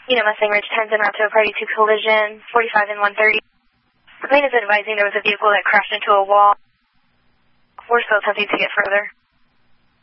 Mustang Ridge 10's en route to a party 2 collision, 45 and 130. The plane is advising there was a vehicle that crashed into a wall. We're still attempting to get further.